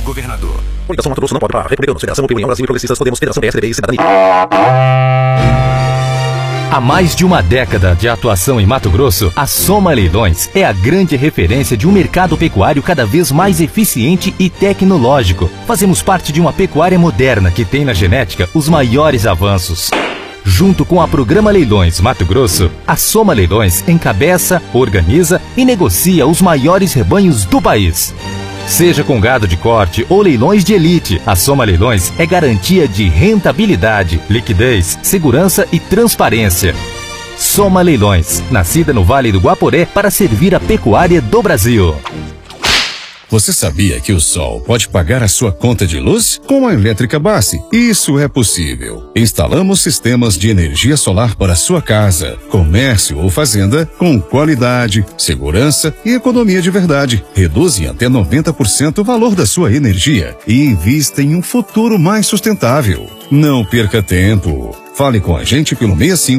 governador. Coligação Mato Grosso não pode parar. Republicanos, Federação, União Brasil e Progressistas, Podemos, Federação, PSDB e Cidadania. Há mais de uma década de atuação em Mato Grosso, a Soma Leilões é a grande referência de um mercado pecuário cada vez mais eficiente e tecnológico. Fazemos parte de uma pecuária moderna que tem na genética os maiores avanços. Junto com a Programa Leilões Mato Grosso, a Soma Leilões encabeça, organiza e negocia os maiores rebanhos do país. Seja com gado de corte ou leilões de elite, a Soma Leilões é garantia de rentabilidade, liquidez, segurança e transparência. Soma Leilões, nascida no Vale do Guaporé para servir a pecuária do Brasil. Você sabia que o sol pode pagar a sua conta de luz? Com a Elétrica Bassi, isso é possível. Instalamos sistemas de energia solar para sua casa, comércio ou fazenda com qualidade, segurança e economia de verdade. Reduzem até 90% o valor da sua energia e invista em um futuro mais sustentável. Não perca tempo. Fale com a gente pelo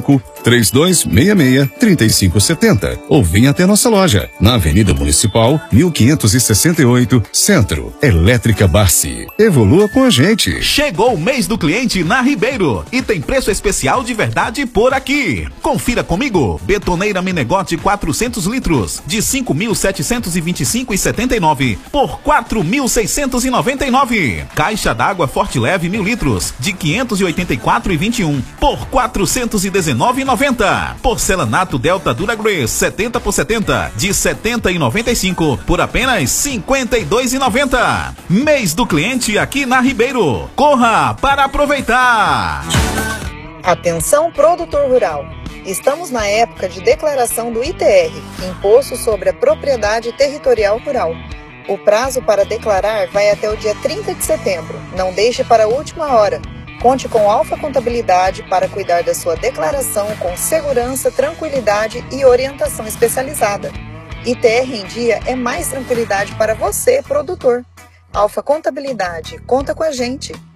65-3266-3570 ou venha até nossa loja, na Avenida Municipal, 1568, Centro. Elétrica Bassi. Evolua com a gente. Chegou o mês do cliente na Ribeiro e tem preço especial de verdade por aqui. Confira comigo. Betoneira Menegote 400 litros de 5.725,79 por 4.699. Caixa d'água Forte Leve 1000 litros de 584,21 por 419,90. Porcelanato Delta Duragrace 70 por 70 de 70,95 por apenas 52,90. Mês do cliente aqui na Ribeiro. Corra para aproveitar. Atenção, produtor rural. Estamos na época de declaração do ITR, Imposto sobre a Propriedade Territorial Rural. O prazo para declarar vai até o dia 30 de setembro. Não deixe para a última hora. Conte com Alfa Contabilidade para cuidar da sua declaração com segurança, tranquilidade e orientação especializada. ITR em dia é mais tranquilidade para você, produtor. Alfa Contabilidade, conta com a gente.